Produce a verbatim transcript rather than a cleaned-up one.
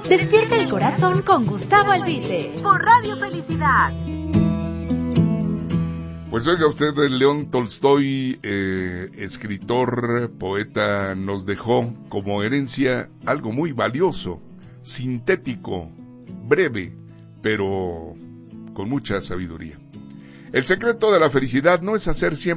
Despierta el corazón con Gustavo Albite por Radio Felicidad. Pues oiga usted, León Tolstoy, eh, escritor, poeta, nos dejó como herencia algo muy valioso, sintético, breve, pero con mucha sabiduría. El secreto de la felicidad no es hacer siempre